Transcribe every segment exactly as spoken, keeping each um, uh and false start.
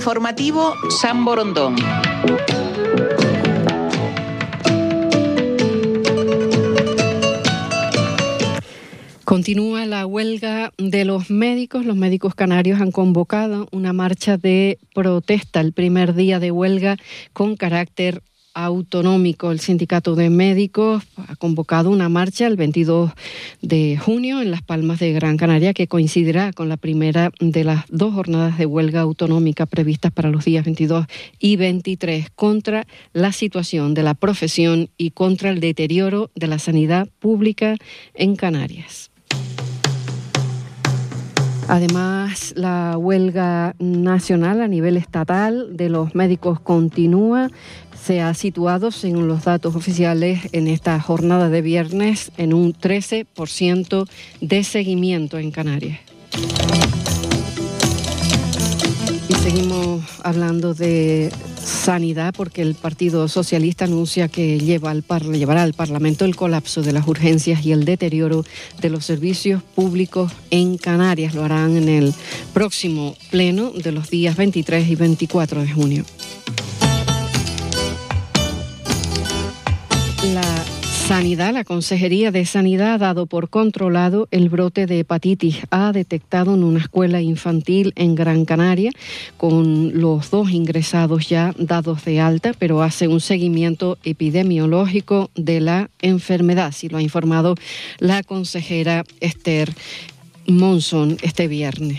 Informativo San Borondón. Continúa la huelga de los médicos. Los médicos canarios han convocado una marcha de protesta, el primer día de huelga con carácter autonómico. El sindicato de médicos ha convocado una marcha el veintidós de junio en Las Palmas de Gran Canaria, que coincidirá con la primera de las dos jornadas de huelga autonómica previstas para los días veintidós y veintitrés, contra la situación de la profesión y contra el deterioro de la sanidad pública en Canarias. Además, la huelga nacional a nivel estatal de los médicos continúa. Se ha situado, según los datos oficiales, en esta jornada de viernes en un trece por ciento de seguimiento en Canarias. Y seguimos hablando de sanidad, porque el Partido Socialista anuncia que lleva al par- llevará al Parlamento el colapso de las urgencias y el deterioro de los servicios públicos en Canarias. Lo harán en el próximo pleno de los días veintitrés y veinticuatro de junio. La Sanidad, la Consejería de Sanidad ha dado por controlado el brote de hepatitis A detectado en una escuela infantil en Gran Canaria, con los dos ingresados ya dados de alta, pero hace un seguimiento epidemiológico de la enfermedad, así lo ha informado la consejera Esther Monzón este viernes.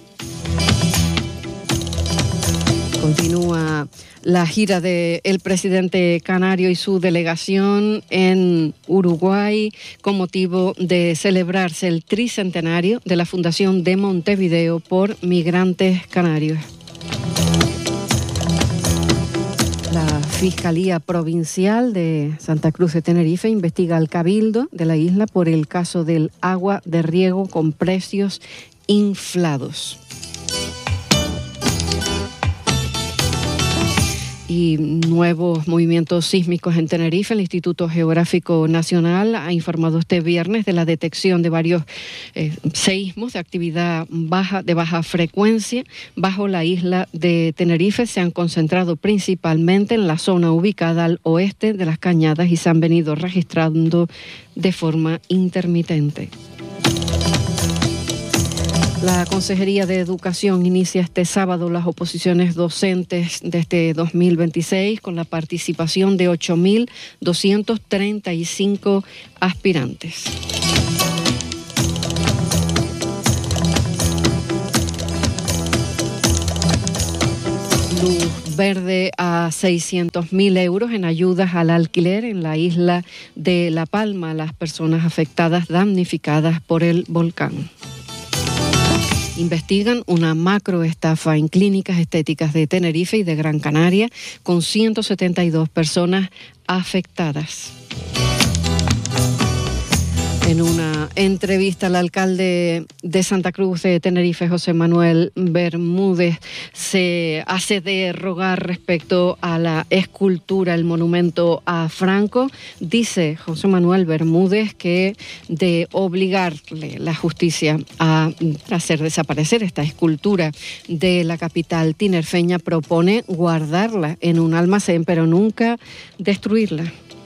Continúa la gira del presidente canario y su delegación en Uruguay con motivo de celebrarse el tricentenario de la Fundación de Montevideo por Migrantes Canarios. La Fiscalía Provincial de Santa Cruz de Tenerife investiga al Cabildo de la isla por el caso del agua de riego con precios inflados. Y nuevos movimientos sísmicos en Tenerife. El Instituto Geográfico Nacional ha informado este viernes de la detección de varios eh, seísmos de actividad baja, de baja frecuencia bajo la isla de Tenerife. Se han concentrado principalmente en la zona ubicada al oeste de las Cañadas y se han venido registrando de forma intermitente. La Consejería de Educación inicia este sábado las oposiciones docentes de este dos mil veintiséis con la participación de ocho mil doscientos treinta y cinco aspirantes. Luz verde a seiscientos mil euros en ayudas al alquiler en la isla de La Palma a las personas afectadas, damnificadas por el volcán. Investigan una macroestafa en clínicas estéticas de Tenerife y de Gran Canaria con ciento setenta y dos personas afectadas. En una entrevista, el alcalde de Santa Cruz de Tenerife, José Manuel Bermúdez, se hace de rogar respecto a la escultura, el monumento a Franco. Dice José Manuel Bermúdez que de obligarle la justicia a hacer desaparecer esta escultura de la capital tinerfeña, propone guardarla en un almacén, pero nunca destruirla.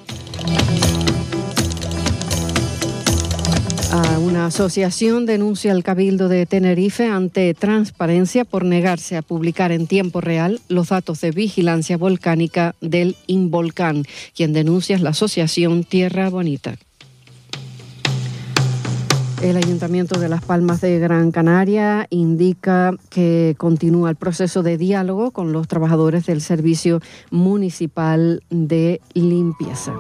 A una asociación denuncia al Cabildo de Tenerife ante Transparencia por negarse a publicar en tiempo real los datos de vigilancia volcánica del Involcán. Quien denuncia es la asociación Tierra Bonita. El Ayuntamiento de Las Palmas de Gran Canaria indica que continúa el proceso de diálogo con los trabajadores del Servicio Municipal de Limpieza.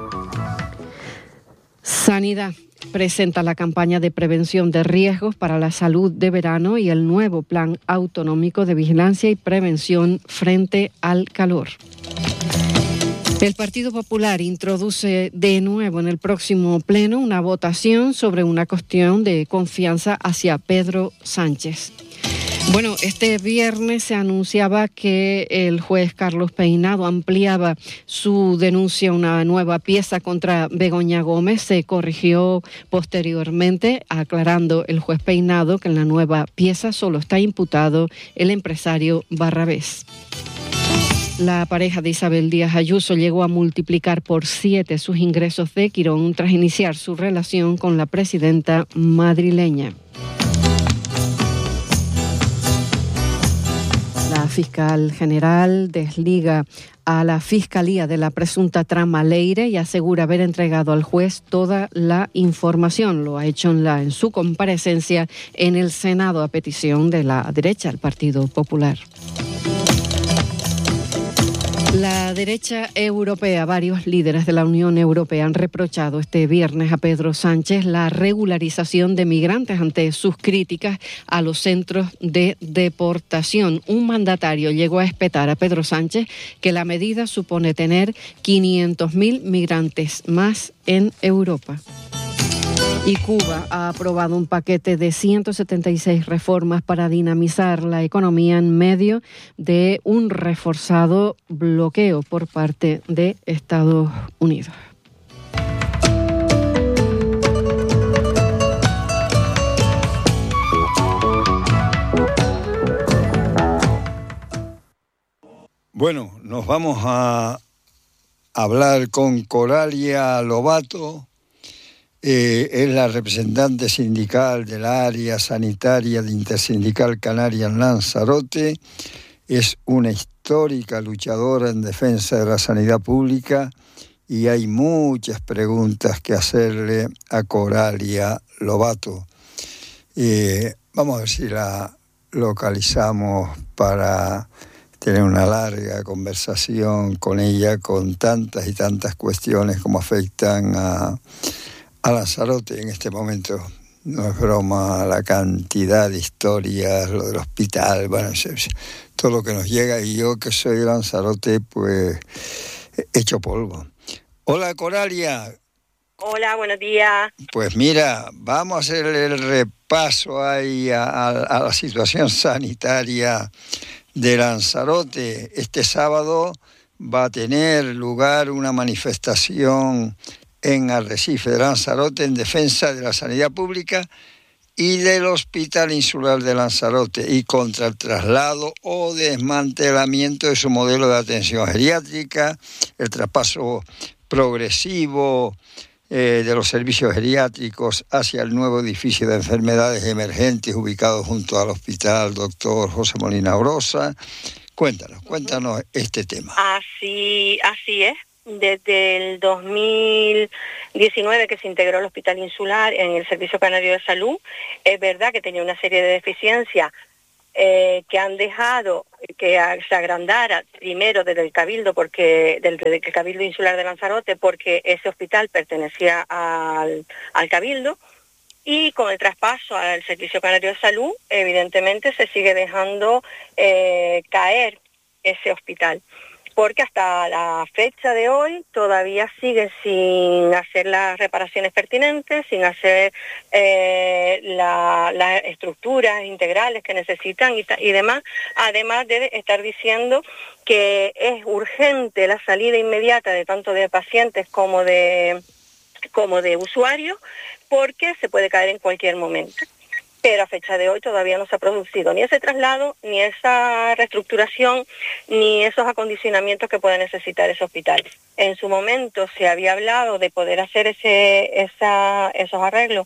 Sanidad presenta la campaña de prevención de riesgos para la salud de verano y el nuevo plan autonómico de vigilancia y prevención frente al calor. El Partido Popular introduce de nuevo en el próximo pleno una votación sobre una cuestión de confianza hacia Pedro Sánchez. Bueno, este viernes se anunciaba que el juez Carlos Peinado ampliaba su denuncia a una nueva pieza contra Begoña Gómez. Se corrigió posteriormente, aclarando el juez Peinado que en la nueva pieza solo está imputado el empresario Barrabés. La pareja de Isabel Díaz Ayuso llegó a multiplicar por siete sus ingresos de Quirón tras iniciar su relación con la presidenta madrileña. La fiscal general desliga a la Fiscalía de la presunta trama Leire y asegura haber entregado al juez toda la información. Lo ha hecho en, la, en su comparecencia en el Senado a petición de la derecha, el Partido Popular. La derecha europea, varios líderes de la Unión Europea han reprochado este viernes a Pedro Sánchez la regularización de migrantes ante sus críticas a los centros de deportación. Un mandatario llegó a espetar a Pedro Sánchez que la medida supone tener quinientos mil migrantes más en Europa. Y Cuba ha aprobado un paquete de ciento setenta y seis reformas para dinamizar la economía en medio de un reforzado bloqueo por parte de Estados Unidos. Bueno, nos vamos a hablar con Coralia Lobato. Eh, es la representante sindical del área sanitaria de Intersindical Canaria en Lanzarote. Es una histórica luchadora en defensa de la sanidad pública y hay muchas preguntas que hacerle a Coralia Lobato. Eh, vamos a ver si la localizamos para tener una larga conversación con ella con tantas y tantas cuestiones como afectan a A Lanzarote en este momento. No es broma la cantidad de historias, lo del hospital, bueno, todo lo que nos llega, y yo que soy de Lanzarote, pues hecho polvo. Hola, Coralia. Hola, buenos días. Pues mira, vamos a hacer el repaso ahí a, a, a la situación sanitaria de Lanzarote. Este sábado va a tener lugar una manifestación en Arrecife de Lanzarote en defensa de la sanidad pública y del Hospital Insular de Lanzarote y contra el traslado o desmantelamiento de su modelo de atención geriátrica, el traspaso progresivo eh, de los servicios geriátricos hacia el nuevo edificio de enfermedades emergentes ubicado junto al Hospital Doctor José Molina Orosa. Cuéntanos, cuéntanos este tema. Así, así es. Desde el dos mil diecinueve que se integró el Hospital Insular en el Servicio Canario de Salud, es verdad que tenía una serie de deficiencias eh, que han dejado que se agrandara primero desde el Cabildo, porque desde el Cabildo Insular de Lanzarote, porque ese hospital pertenecía al, al Cabildo, y con el traspaso al Servicio Canario de Salud, evidentemente se sigue dejando eh, caer ese hospital, porque hasta la fecha de hoy todavía sigue sin hacer las reparaciones pertinentes, sin hacer eh, la, las estructuras integrales que necesitan y, y demás, además de estar diciendo que es urgente la salida inmediata de tanto de pacientes como de, como de usuarios, porque se puede caer en cualquier momento. Pero a fecha de hoy todavía no se ha producido ni ese traslado, ni esa reestructuración, ni esos acondicionamientos que pueda necesitar ese hospital. En su momento se había hablado de poder hacer ese, esa, esos arreglos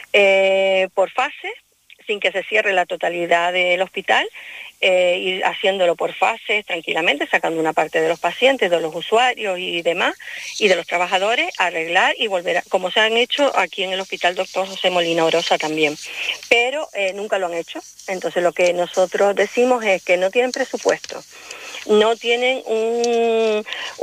eh, por fases, sin que se cierre la totalidad del hospital, eh, ir haciéndolo por fases tranquilamente, sacando una parte de los pacientes, de los usuarios y demás, y de los trabajadores, arreglar y volver a, como se han hecho aquí en el Hospital Doctor José Molina Orosa también. Pero eh, nunca lo han hecho. Entonces lo que nosotros decimos es que no tienen presupuesto, no tienen un,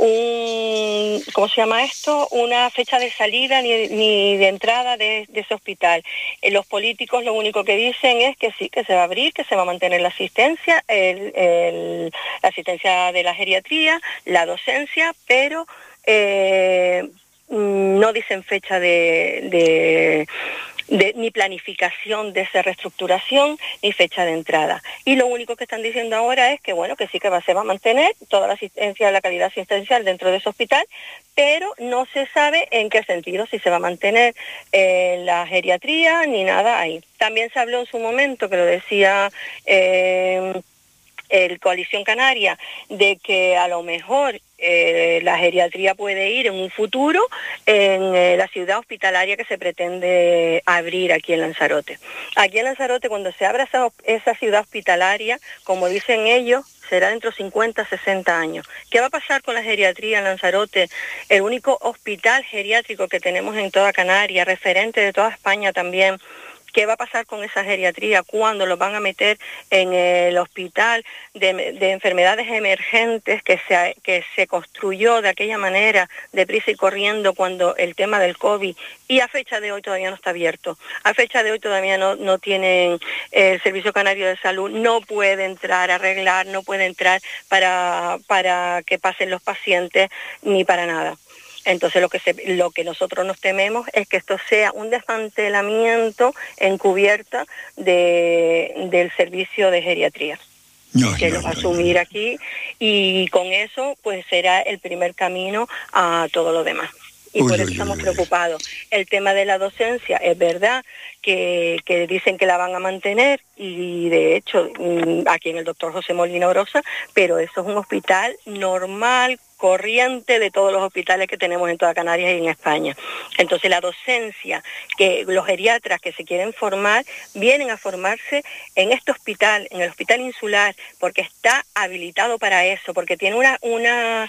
un ¿cómo se llama esto? Una fecha de salida ni, ni de entrada de, de ese hospital. Eh, los políticos lo único que dicen es que sí, que se va a abrir, que se va a mantener la asistencia, el, el, la asistencia de la geriatría, la docencia, pero eh, no dicen fecha de, de, De, ni planificación de esa reestructuración, ni fecha de entrada. Y lo único que están diciendo ahora es que, bueno, que sí que va, se va a mantener toda la asistencia, la calidad asistencial dentro de ese hospital, pero no se sabe en qué sentido, si se va a mantener eh, la geriatría ni nada ahí. También se habló en su momento, que lo decía eh, el Coalición Canaria, de que a lo mejor Eh, la geriatría puede ir en un futuro en eh, la ciudad hospitalaria que se pretende abrir aquí en Lanzarote. Aquí en Lanzarote, cuando se abra esa, esa ciudad hospitalaria, como dicen ellos, será dentro de cincuenta, sesenta años. ¿Qué va a pasar con la geriatría en Lanzarote? El único hospital geriátrico que tenemos en toda Canarias, referente de toda España también. ¿Qué va a pasar con esa geriatría? ¿Cuándo los van a meter en el hospital de, de enfermedades emergentes que se, que se construyó de aquella manera, deprisa y corriendo, cuando el tema del COVID, y a fecha de hoy todavía no está abierto? A fecha de hoy todavía no, no tienen el Servicio Canario de Salud, no puede entrar a arreglar, no puede entrar para, para que pasen los pacientes, ni para nada. Entonces lo que, se, lo que nosotros nos tememos es que esto sea un desmantelamiento encubierta de, del servicio de geriatría. No, que no, lo va a asumir no, no. aquí, y con eso pues será el primer camino a todo lo demás. Y uy, por eso uy, estamos uy, preocupados. El tema de la docencia, es verdad que, que dicen que la van a mantener, y de hecho aquí en el doctor José Molina Orosa, pero eso es un hospital normal, corriente de todos los hospitales que tenemos en toda Canarias y en España. Entonces la docencia, que los geriatras que se quieren formar, vienen a formarse en este hospital, en el hospital insular, porque está habilitado para eso, porque tiene una, una,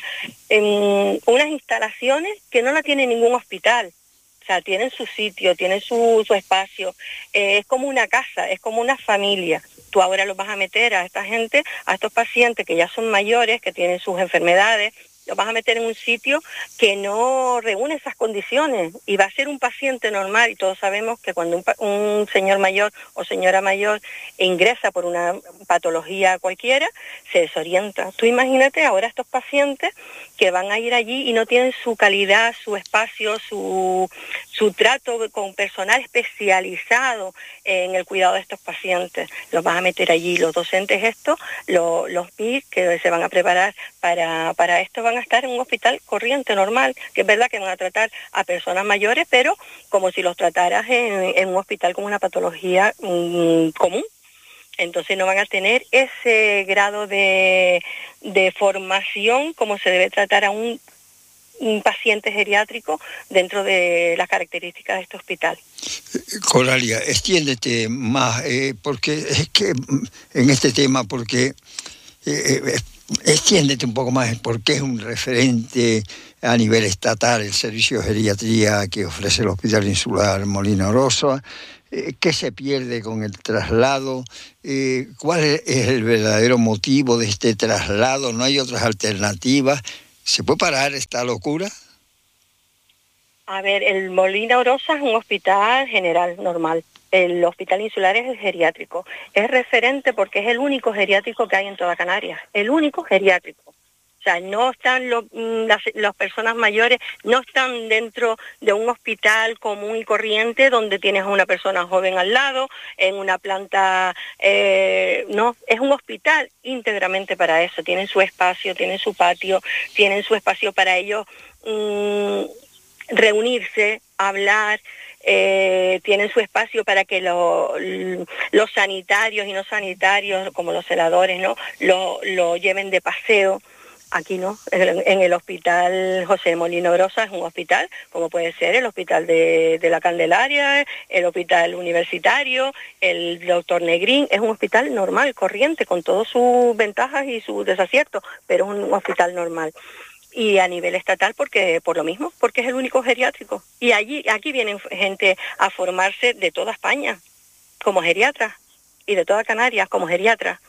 um, unas instalaciones que no la tiene ningún hospital. O sea, tienen su sitio, tienen su, su espacio, eh, es como una casa, es como una familia. Tú ahora los vas a meter a esta gente, a estos pacientes que ya son mayores, que tienen sus enfermedades, los vas a meter en un sitio que no reúne esas condiciones, y va a ser un paciente normal, y todos sabemos que cuando un, un señor mayor o señora mayor ingresa por una patología cualquiera, se desorienta. Tú imagínate ahora estos pacientes que van a ir allí y no tienen su calidad, su espacio, su, su trato con personal especializado en el cuidado de estos pacientes. Los vas a meter allí. Los docentes estos, los, los P I que se van a preparar para, para esto, van a estar en un hospital corriente, normal, que es verdad que van a tratar a personas mayores, pero como si los trataras en, en un hospital con una patología mmm, común. Entonces no van a tener ese grado de, de formación como se debe tratar a un, un paciente geriátrico dentro de las características de este hospital. Coralia, extiéndete más, eh, porque es que en este tema, porque eh, eh, extiéndete un poco más, porque es un referente a nivel estatal el servicio de geriatría que ofrece el Hospital Insular Molina Orosa. ¿Qué se pierde con el traslado? Eh, ¿Cuál es el verdadero motivo de este traslado? ¿No hay otras alternativas? ¿Se puede parar esta locura? A ver, el Molina Orosa es un hospital general, normal. El Hospital Insular es el geriátrico. Es referente porque es el único geriátrico que hay en toda Canarias. El único geriátrico. O sea, no están lo, las, las personas mayores, no están dentro de un hospital común y corriente donde tienes a una persona joven al lado, en una planta, eh, no, es un hospital íntegramente para eso. Tienen su espacio, tienen su patio, tienen su espacio para ellos mmm, reunirse, hablar, eh, tienen su espacio para que lo, los sanitarios y no sanitarios, como los celadores, ¿no?, lo, lo lleven de paseo. Aquí no, en el Hospital José Molina Orosa es un hospital, como puede ser el Hospital de, de la Candelaria, el Hospital Universitario, el Doctor Negrín. Es un hospital normal, corriente, con todas sus ventajas y sus desaciertos, pero es un hospital normal. Y a nivel estatal, porque por lo mismo, porque es el único geriátrico. Y allí, aquí vienen gente a formarse de toda España como geriatras, y de toda Canarias como geriatras.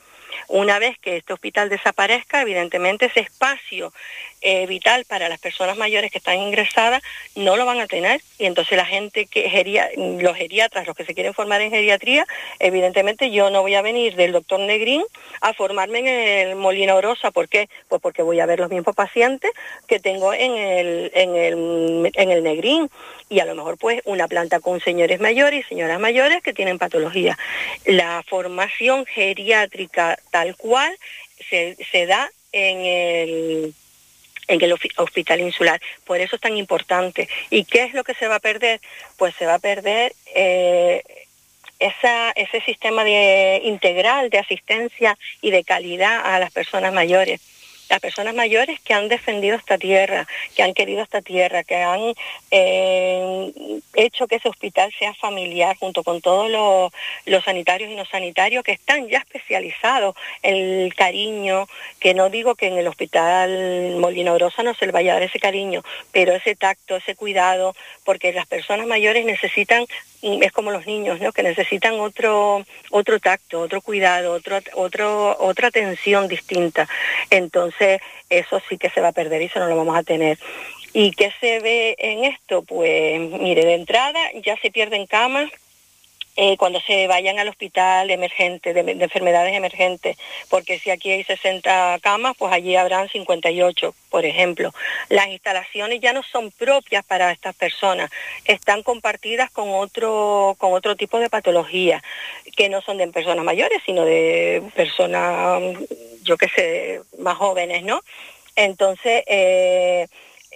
Una vez que este hospital desaparezca, evidentemente ese espacio eh, vital para las personas mayores que están ingresadas no lo van a tener, y entonces la gente que geria, los geriatras, los que se quieren formar en geriatría, evidentemente yo no voy a venir del doctor Negrín a formarme en el Molina Orosa. ¿Por qué? Pues porque voy a ver los mismos pacientes que tengo en el, en el, en el Negrín, y a lo mejor pues una planta con señores mayores y señoras mayores que tienen patología. La formación geriátrica tal cual se, se da en el en el hospital insular. Por eso es tan importante. ¿Y qué es lo que se va a perder? Pues se va a perder eh, esa, ese sistema de, integral de asistencia y de calidad a las personas mayores. Las personas mayores que han defendido esta tierra, que han querido esta tierra, que han eh, hecho que ese hospital sea familiar, junto con todos los, los sanitarios y no sanitarios que están ya especializados en el cariño, que no digo que en el hospital Molina Orosa no se le vaya a dar ese cariño, pero ese tacto, ese cuidado, porque las personas mayores necesitan, es como los niños, ¿no?, que necesitan otro otro tacto, otro cuidado, otro, otro, otra atención distinta. Entonces, eso sí que se va a perder y eso no lo vamos a tener. ¿Y qué se ve en esto? Pues, mire, de entrada ya se pierden camas eh, cuando se vayan al hospital emergente, de, de enfermedades emergentes, porque si aquí hay sesenta camas, pues allí habrán cincuenta y ocho, por ejemplo. Las instalaciones ya no son propias para estas personas, están compartidas con otro, con otro tipo de patología, que no son de personas mayores, sino de personas, yo qué sé, más jóvenes, ¿no? Entonces, eh,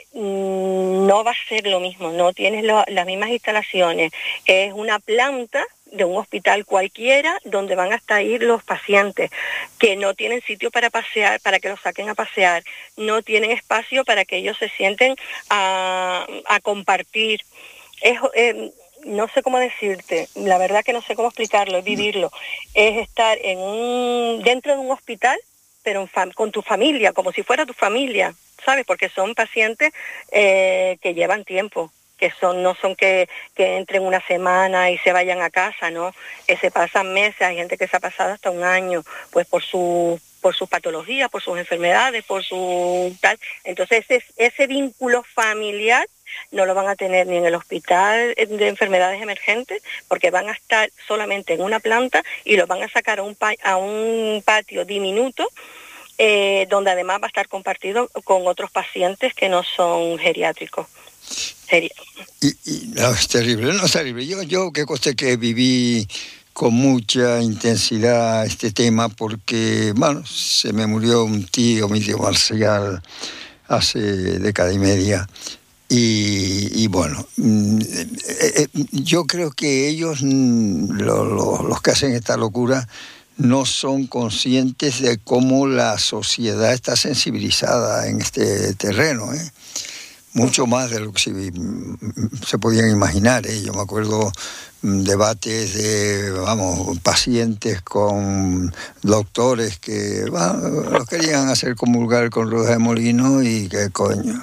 no va a ser lo mismo, no tienes lo, las mismas instalaciones, es una planta de un hospital cualquiera donde van hasta ir los pacientes, que no tienen sitio para pasear, para que los saquen a pasear, no tienen espacio para que ellos se sienten a, a compartir. Es, eh, no sé cómo decirte, la verdad que no sé cómo explicarlo, es vivirlo, es estar en un, dentro de un hospital, pero en fam- con tu familia, como si fuera tu familia, ¿sabes? Porque son pacientes eh, que llevan tiempo, que son no son que, que entren una semana y se vayan a casa, ¿no? Que se pasan meses, hay gente que se ha pasado hasta un año, pues por su por sus patologías, por sus enfermedades, por su tal. Entonces ese, ese vínculo familiar no lo van a tener ni en el hospital de enfermedades emergentes, porque van a estar solamente en una planta y los van a sacar a un, pa- a un patio diminuto, eh, donde además va a estar compartido con otros pacientes que no son geriátricos. Geri- Y, y no, es terrible, no es terrible. Yo, yo que conste que viví con mucha intensidad este tema porque, bueno, se me murió un tío, mi tío Marcial, hace década y media. Y, y bueno, eh, eh, yo creo que ellos, lo, lo, los que hacen esta locura, no son conscientes de cómo la sociedad está sensibilizada en este terreno, ¿eh? Mucho más de lo que se, se podían imaginar, ¿eh? Yo me acuerdo debates de, vamos, pacientes con doctores que, bueno, los querían hacer comulgar con ruedas de molino y qué coño.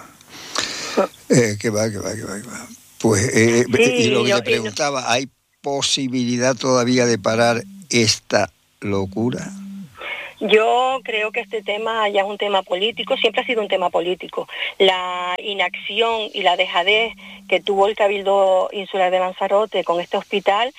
Eh, que va, que va, que va, que va. Pues, eh, sí, y lo que te preguntaba, ¿hay posibilidad todavía de parar esta locura? Yo creo que este tema ya es un tema político, siempre ha sido un tema político. La inacción y la dejadez que tuvo el Cabildo Insular de Lanzarote con este hospital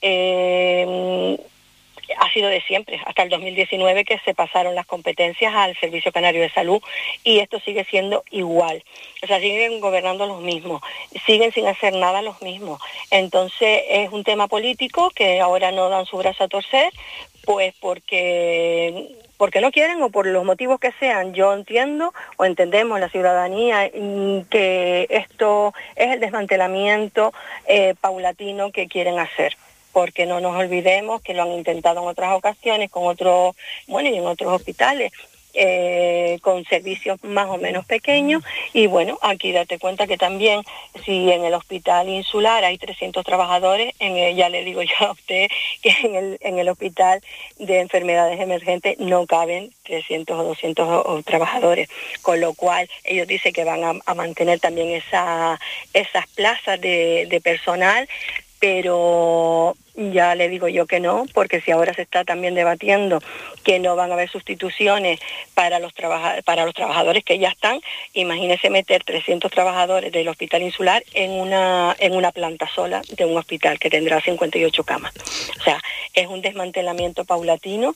eh, ha sido de siempre, hasta el dos mil diecinueve, que se pasaron las competencias al Servicio Canario de Salud, y esto sigue siendo igual. O sea, siguen gobernando los mismos, siguen sin hacer nada los mismos. Entonces es un tema político que ahora no dan su brazo a torcer, pues porque porque no quieren o por los motivos que sean. Yo entiendo o entendemos la ciudadanía que esto es el desmantelamiento eh, paulatino que quieren hacer, porque no nos olvidemos que lo han intentado en otras ocasiones con otros, bueno, y en otros hospitales, eh, con servicios más o menos pequeños. Y bueno, aquí date cuenta que también, si en el hospital insular hay trescientos trabajadores, en el, ya le digo yo a usted que en el, en el hospital de enfermedades emergentes no caben trescientos o doscientos o, o trabajadores, con lo cual ellos dicen que van a, a mantener también esa, esas plazas de, de personal, pero ya le digo yo que no, porque si ahora se está también debatiendo que no van a haber sustituciones para los, trabaja- para los trabajadores que ya están, imagínese meter trescientos trabajadores del Hospital Insular en una, en una planta sola de un hospital que tendrá cincuenta y ocho camas. O sea, es un desmantelamiento paulatino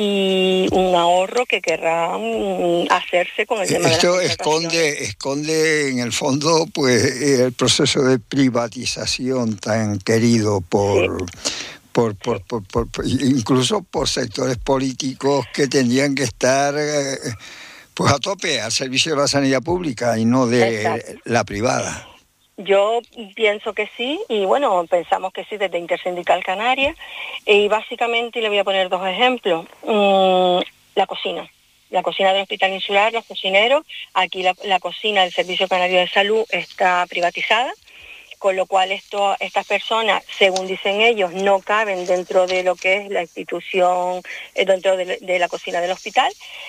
y un ahorro que querrán mm, hacerse con el tema Esto de las esconde, esconde en el fondo pues el proceso de privatización tan querido por... Sí. Por, por, sí. por, por, por, incluso por sectores políticos que tendrían que estar eh, pues a tope al servicio de la sanidad pública y no de Exacto. la privada. Yo pienso que sí, y bueno, pensamos que sí desde Intersindical Canaria, y básicamente le voy a poner dos ejemplos. Mm, la cocina. La cocina del Hospital Insular, los cocineros, aquí la, la cocina del Servicio Canario de Salud está privatizada, con lo cual esto, estas personas, según dicen ellos, no caben dentro de lo que es la institución, eh, dentro de, de la cocina del hospital,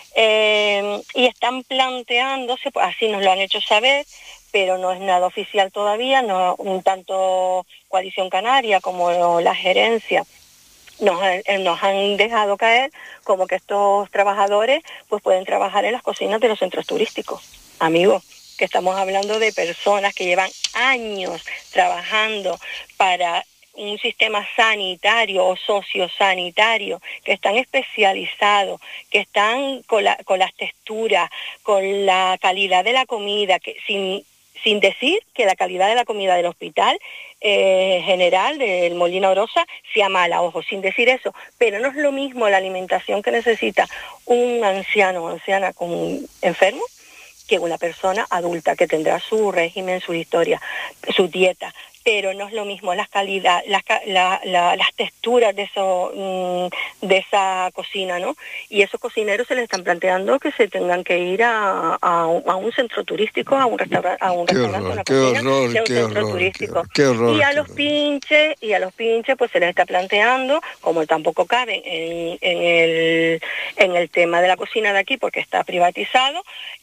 eh, y están planteándose, pues así nos lo han hecho saber, pero no es nada oficial todavía, no tanto Coalición Canaria como la gerencia nos, nos han dejado caer como que estos trabajadores pues pueden trabajar en las cocinas de los centros turísticos. Amigos, que estamos hablando de personas que llevan años trabajando para un sistema sanitario o sociosanitario, que están especializados, que están con, la, con las texturas, con la calidad de la comida, que sin, sin decir que la calidad de la comida del hospital eh, general del Molina Orosa sea mala, ojo, sin decir eso, pero no es lo mismo la alimentación que necesita un anciano o anciana con un enfermo que una persona adulta que tendrá su régimen, su historia, su dieta, pero no es lo mismo las calidad, las, la, la, las texturas de eso, de esa cocina, ¿no? Y esos cocineros se les están planteando que se tengan que ir a, a, a un centro turístico, a un restaurante, a un restaurante, una cocina horror, de un centro horror, turístico. Qué, qué horror, y a qué los horror. pinches, y a los pinches, pues se les está planteando, como tampoco caben en, en el en el tema de la cocina de aquí, porque está privatizado,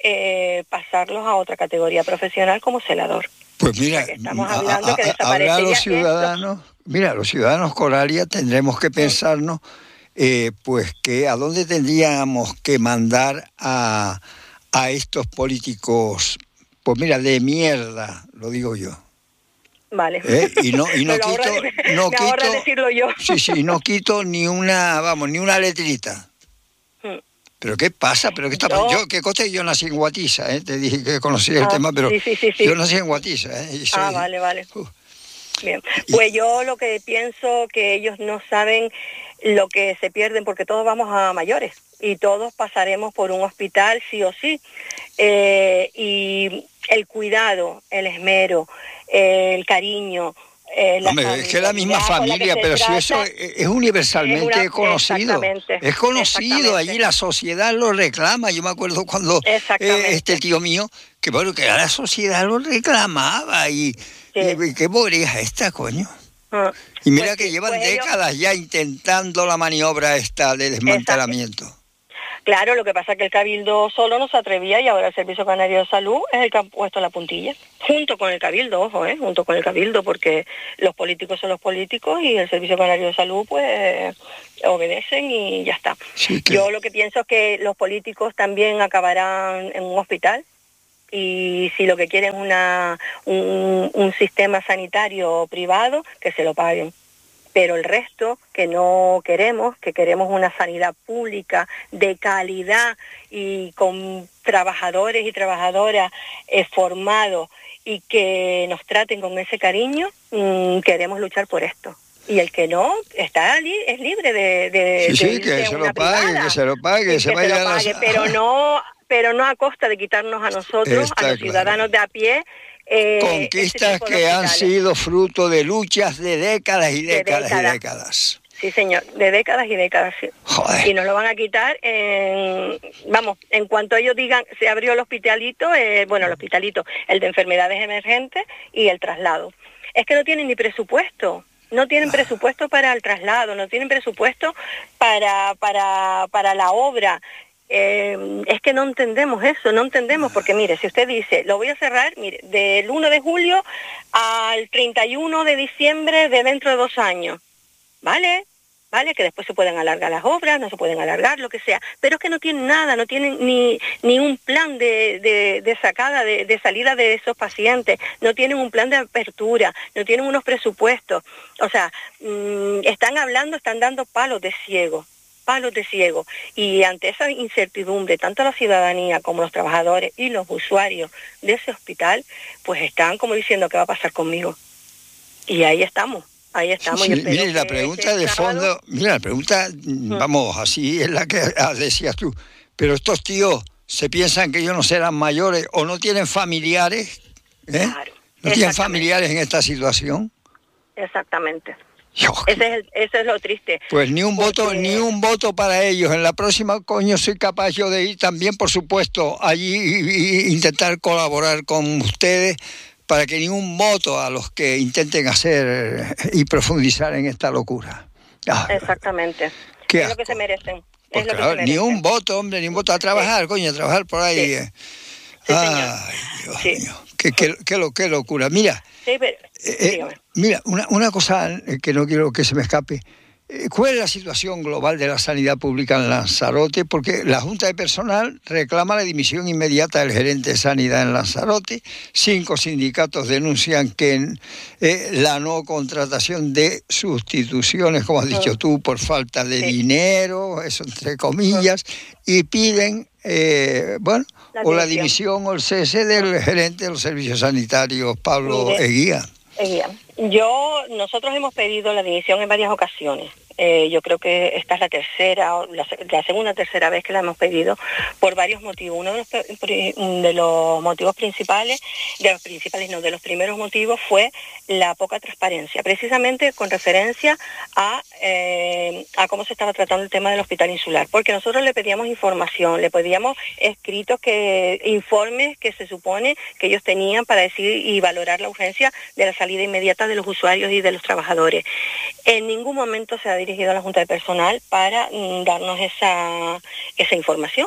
eh, pasarlos a otra categoría profesional como celador. Pues mira, estamos hablando a, a, que hablar a los ciudadanos, esto. mira, los ciudadanos Coralia tendremos que pensarnos, eh, pues que a dónde tendríamos que mandar a, a estos políticos, pues mira, de mierda, lo digo yo. Vale. ¿Eh? Y no, y no quito, ahorra, no me quito, decirlo yo. Sí, sí, no quito ni una, vamos, ni una letrita. Hmm. ¿Pero qué pasa? ¿Pero qué está yo, yo, qué cosa? Yo nací en Guatiza, ¿eh? Te dije que conocía el ah, tema, pero sí, sí, sí, sí. yo nací en Guatiza, ¿eh? Y soy, ah, vale, vale. Uh, Bien, pues yo lo que pienso que ellos no saben lo que se pierden, porque todos vamos a mayores y todos pasaremos por un hospital sí o sí. Eh, y el cuidado, el esmero, eh, el cariño... Eh, Hombre, es que la misma familia, pero si eso es universalmente es una, conocido. Es conocido, allí la sociedad lo reclama. Yo me acuerdo cuando eh, este tío mío, que bueno, que la sociedad lo reclamaba y, sí. y qué bobería esta, coño. Ah, y mira pues que sí, llevan pues décadas ellos... ya intentando la maniobra esta de desmantelamiento. Exacto. Claro, lo que pasa es que el Cabildo solo no se atrevía y ahora el Servicio Canario de Salud es el que ha puesto la puntilla. Junto con el Cabildo, ojo, ¿eh? Junto con el Cabildo, porque los políticos son los políticos y el Servicio Canario de Salud pues obedecen y ya está. Sí, que... Yo lo que pienso es que los políticos también acabarán en un hospital y si lo que quieren es una, un, un sistema sanitario privado, que se lo paguen. Pero el resto que no queremos, que queremos una sanidad pública de calidad y con trabajadores y trabajadoras eh, formados y que nos traten con ese cariño, mmm, queremos luchar por esto. Y el que no, está li- es libre de, de, sí, de sí, que se lo pague, que se lo pague, que se, se lo pague, las... pero no, pero no a costa de quitarnos a nosotros, está a los claro. ciudadanos de a pie. Eh, Conquistas este que han sido fruto de luchas de décadas y décadas, de décadas y décadas. Sí, señor, de décadas y décadas. Sí. Joder. Y nos lo van a quitar, en, vamos, en cuanto ellos digan, se abrió el hospitalito, eh, bueno, el hospitalito, el de enfermedades emergentes y el traslado. Es que no tienen ni presupuesto. No tienen ah. presupuesto para el traslado, no tienen presupuesto para, para, para la obra. Eh, es que no entendemos eso, no entendemos, porque mire, si usted dice, lo voy a cerrar, mire, del uno de julio al treinta y uno de diciembre de dentro de dos años, ¿vale? ¿Vale? Que después se pueden alargar las obras, no se pueden alargar, lo que sea, pero es que no tienen nada, no tienen ni, ni un plan de, de, de sacada, de, de salida de esos pacientes, no tienen un plan de apertura, no tienen unos presupuestos, o sea, mmm, están hablando, están dando palos de ciego. palos de ciego, y ante esa incertidumbre, tanto la ciudadanía como los trabajadores y los usuarios de ese hospital, pues están como diciendo, ¿qué va a pasar conmigo? Y ahí estamos, ahí estamos. Sí, y mire, la pregunta de sábado... fondo, mira, la pregunta, uh-huh. vamos, así es la que decías tú, pero estos tíos se piensan que ellos no serán mayores o no tienen familiares, ¿eh? Claro, ¿No tienen familiares en esta situación? Exactamente. Yo, Ese es el, eso es lo triste. Pues ni un porque... voto, ni un voto para ellos. En la próxima, coño, soy capaz yo de ir también, por supuesto, allí e intentar colaborar con ustedes para que ni un voto a los que intenten hacer y profundizar en esta locura. Ah, exactamente. Qué es lo que se merecen. Pues es lo claro, que se merecen. Ni un voto, hombre, ni un voto a trabajar, sí. coño, a trabajar por ahí. Sí. Eh. Sí, Ay, Dios sí. mío, qué, qué, qué, qué locura. Mira, sí, pero, eh, mira una, una cosa que no quiero que se me escape. ¿Cuál es la situación global de la sanidad pública en Lanzarote? Porque la Junta de Personal reclama la dimisión inmediata del gerente de sanidad en Lanzarote. Cinco sindicatos denuncian que eh, la no contratación de sustituciones, como has dicho tú, por falta de sí. dinero, eso entre comillas, y piden, eh, bueno, la o la dimisión o el cese del gerente de los servicios sanitarios, Pablo Mire, Eguía. Eguía. Yo, nosotros hemos pedido la dimisión en varias ocasiones. Eh, yo creo que esta es la tercera, la, la segunda o tercera vez que la hemos pedido por varios motivos. Uno de los, de los motivos principales, de los principales no, de los primeros motivos fue la poca transparencia, precisamente con referencia a, eh, a cómo se estaba tratando el tema del hospital insular, porque nosotros le pedíamos información, le pedíamos escritos, que informes que se supone que ellos tenían para decir y valorar la urgencia de la salida inmediata de los usuarios y de los trabajadores. En ningún momento se ha dirigido a la Junta de Personal para mm, darnos esa, esa información.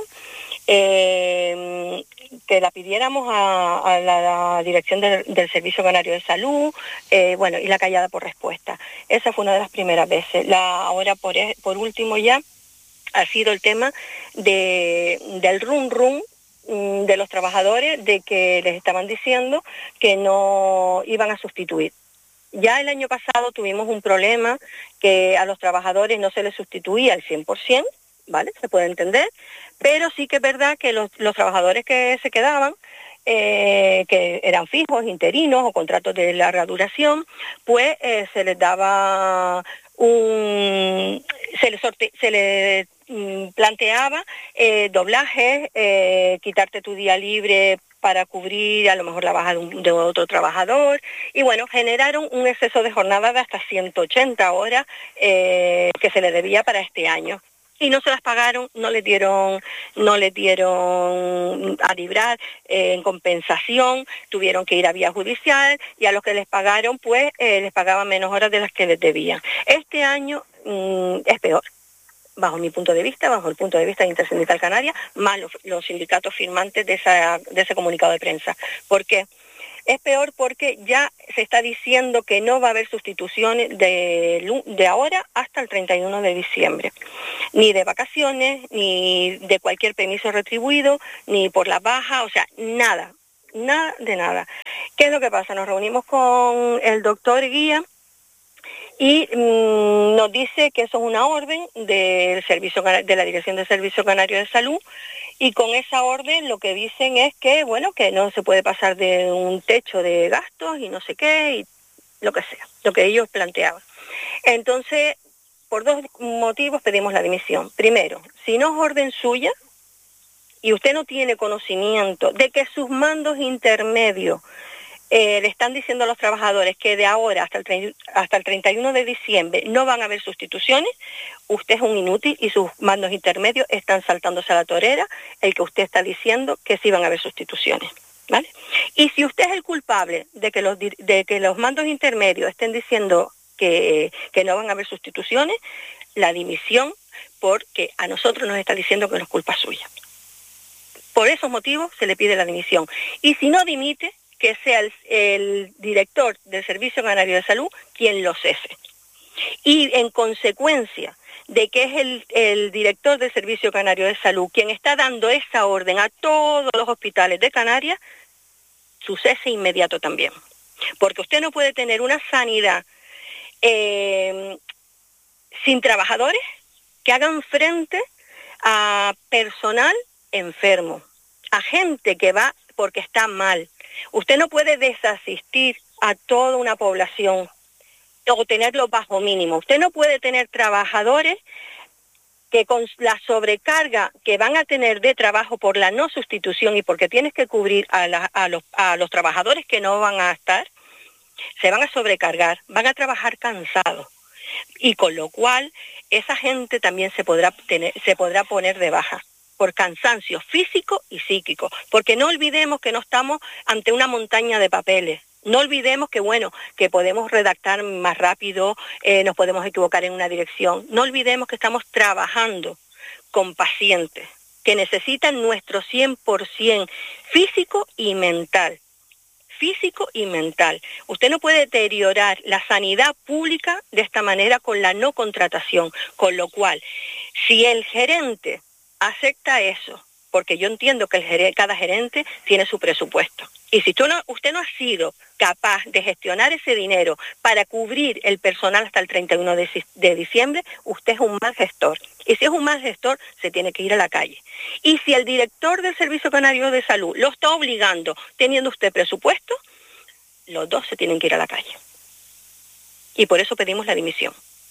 Eh, que la pidiéramos a, a la, la dirección del, del Servicio Canario de Salud, eh, bueno, y la callada por respuesta. Esa fue una de las primeras veces. La, ahora, por, por último ya, ha sido el tema de, del rum rum de los trabajadores, de que les estaban diciendo que no iban a sustituir. Ya el año pasado tuvimos un problema que a los trabajadores no se les sustituía al cien por ciento, ¿vale? Se puede entender, pero sí que es verdad que los, los trabajadores que se quedaban, eh, que eran fijos, interinos o contratos de larga duración, pues eh, se les daba un... se les, sorte, se les mm, planteaba eh, doblajes, eh, quitarte tu día libre para cubrir a lo mejor la baja de, un, de otro trabajador, y bueno, generaron un exceso de jornada de hasta ciento ochenta horas eh, que se le debía para este año. Y no se las pagaron, no les dieron, no les dieron a librar eh, en compensación, tuvieron que ir a vía judicial, y a los que les pagaron, pues eh, les pagaban menos horas de las que les debían. Este año mmm, es peor, bajo mi punto de vista, bajo el punto de vista de Intersindical Canaria, más los, los sindicatos firmantes de, esa, de ese comunicado de prensa. ¿Por qué? Es peor porque ya se está diciendo que no va a haber sustituciones de, de ahora hasta el treinta y uno de diciembre. Ni de vacaciones, ni de cualquier permiso retribuido, ni por la baja, o sea, nada, nada de nada. ¿Qué es lo que pasa? Nos reunimos con el doctor Guía y mmm, nos dice que eso es una orden del servicio, de la Dirección del Servicio Canario de Salud, y con esa orden lo que dicen es que, bueno, que no se puede pasar de un techo de gastos y no sé qué, y lo que sea, lo que ellos planteaban. Entonces, por dos motivos pedimos la dimisión. Primero, si no es orden suya y usted no tiene conocimiento de que sus mandos intermedios Eh, le están diciendo a los trabajadores que de ahora hasta el, treinta, hasta el treinta y uno de diciembre no van a haber sustituciones, usted es un inútil y sus mandos intermedios están saltándose a la torera el que usted está diciendo que sí van a haber sustituciones, ¿vale? Y si usted es el culpable de que los, de que los mandos intermedios estén diciendo que, que no van a haber sustituciones, la dimisión, porque a nosotros nos está diciendo que no es culpa suya. Por esos motivos se le pide la dimisión. Y si no dimite, que sea el, el director del Servicio Canario de Salud quien lo cese. Y en consecuencia de que es el, el director del Servicio Canario de Salud quien está dando esa orden a todos los hospitales de Canarias, su cese inmediato también. Porque usted no puede tener una sanidad eh, sin trabajadores que hagan frente a personal enfermo, a gente que va porque está mal. Usted no puede desasistir a toda una población o tenerlo bajo mínimo. Usted no puede tener trabajadores que con la sobrecarga que van a tener de trabajo por la no sustitución y porque tienes que cubrir a, la, a, los, a los trabajadores que no van a estar, se van a sobrecargar, van a trabajar cansados. Y con lo cual esa gente también se podrá, tener, se podrá poner de baja por cansancio físico y psíquico. Porque no olvidemos que no estamos ante una montaña de papeles. No olvidemos que, bueno, que podemos redactar más rápido, eh, nos podemos equivocar en una dirección. No olvidemos que estamos trabajando con pacientes que necesitan nuestro cien por ciento físico y mental. Físico y mental. Usted no puede deteriorar la sanidad pública de esta manera con la no contratación. Con lo cual, si el gerente acepta eso, porque yo entiendo que el ger- cada gerente tiene su presupuesto. Y si tú no, usted no ha sido capaz de gestionar ese dinero para cubrir el personal hasta el treinta y uno de, de diciembre, usted es un mal gestor. Y si es un mal gestor, se tiene que ir a la calle. Y si el director del Servicio Canario de Salud lo está obligando, teniendo usted presupuesto, los dos se tienen que ir a la calle. Y por eso pedimos la dimisión.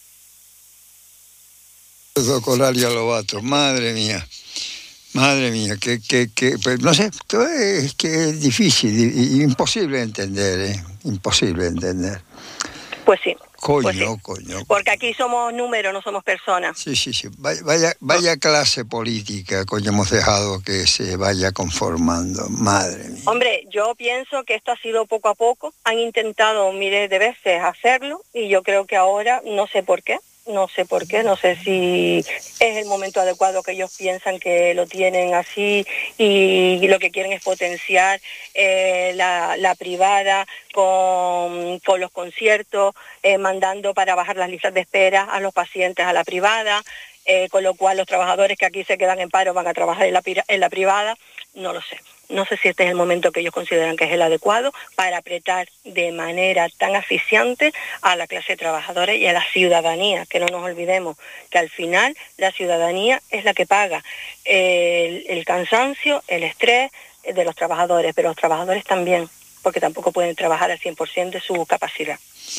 Coralia Lobato, madre mía. Madre mía, que, que, que pues, no sé, es que es difícil, imposible de entender, ¿eh? Imposible de entender. Pues sí. Coño, pues sí. coño. Porque aquí somos números, no somos personas. Sí, sí, sí. Vaya, vaya, vaya clase política, coño, hemos dejado que se vaya conformando. Madre mía. Hombre, yo pienso que esto ha sido poco a poco. Han intentado miles de veces hacerlo y yo creo que ahora, no sé por qué, no sé por qué, no sé si es el momento adecuado que ellos piensan que lo tienen así y lo que quieren es potenciar eh, la, la privada con, con los conciertos, eh, mandando para bajar las listas de espera a los pacientes a la privada, eh, con lo cual los trabajadores que aquí se quedan en paro van a trabajar en la, en la privada, no lo sé. No sé si este es el momento que ellos consideran que es el adecuado para apretar de manera tan asfixiante a la clase trabajadora y a la ciudadanía, que no nos olvidemos que al final la ciudadanía es la que paga el, el cansancio, el estrés de los trabajadores, pero los trabajadores también, porque tampoco pueden trabajar al cien por ciento de su capacidad.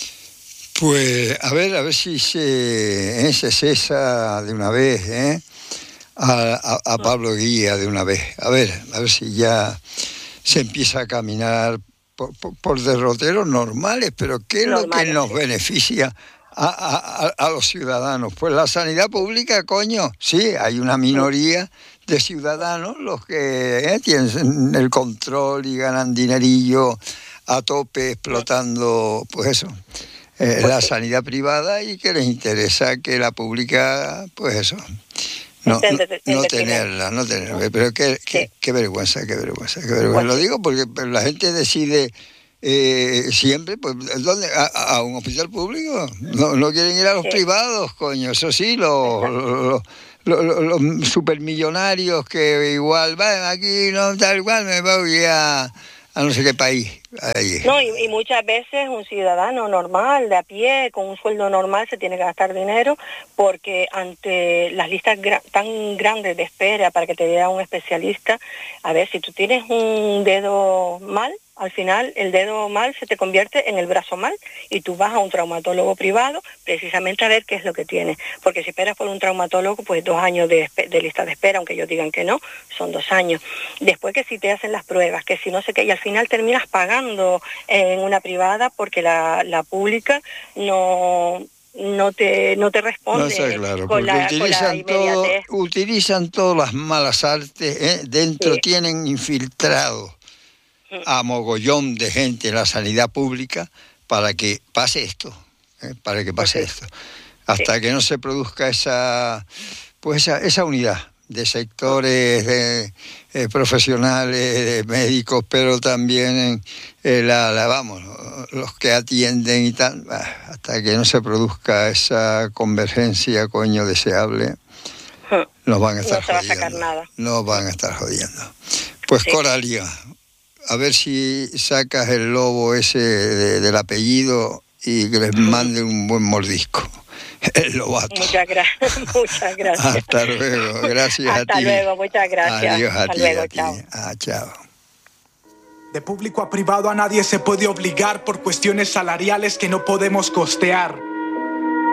Pues a ver, a ver si se, eh, se cesa de una vez, ¿eh? A, a, a Pablo Guía de una vez. A ver, a ver si ya se empieza a caminar por, por, por derroteros normales, pero ¿qué es normales, lo que nos beneficia a, a, a los ciudadanos? Pues la sanidad pública, coño, sí, hay una minoría de ciudadanos los que eh, tienen el control y ganan dinerillo a tope explotando, pues eso, eh, la sanidad privada y que les interesa que la pública, pues eso... No, no, no tenerla, no tenerla, pero qué, qué, sí. qué vergüenza, qué vergüenza, qué vergüenza. Bueno. Lo digo porque la gente decide eh, siempre, pues, ¿dónde? ¿A, a un hospital público? No, no quieren ir a los sí. privados, coño, eso sí, los, los, los, los, los supermillonarios que igual, van aquí, no, tal cual, me voy a, a no sé qué país. Ahí. No, y, y muchas veces un ciudadano normal, de a pie, con un sueldo normal, se tiene que gastar dinero porque ante las listas gra- tan grandes de espera para que te vea un especialista, a ver, si tú tienes un dedo mal, al final el dedo mal se te convierte en el brazo mal y tú vas a un traumatólogo privado precisamente a ver qué es lo que tienes. Porque si esperas por un traumatólogo, pues dos años de, de lista de espera, aunque ellos digan que no, son dos años. Después que si te hacen las pruebas, que si no sé qué, y al final terminas pagando en una privada porque la, la pública no... no te no te responde no sé, claro, con, la, utilizan con la inmediatez. Todo, utilizan todas las malas artes, ¿eh? Dentro sí. Tienen infiltrados sí. a mogollón de gente en la sanidad pública para que pase esto, ¿eh? Para que pase sí. esto. Hasta sí. que no se produzca esa pues esa, esa unidad de sectores de, eh, profesionales, de médicos, pero también eh, la, la, vamos, los que atienden y tal, hasta que no se produzca esa convergencia, coño, deseable, nos van a estar no se va jodiendo. A sacar nada. Nos van a estar jodiendo. Pues sí. Coralia, a ver si sacas el lobo ese de, del apellido y que les mande un buen mordisco. El lobato. Muchas gracias, muchas gracias. Hasta luego, gracias Hasta a ti. Hasta luego, muchas gracias. Adiós a Hasta ti, luego, a ti. chao. Ah, chao. De público a privado a nadie se puede obligar por cuestiones salariales que no podemos costear.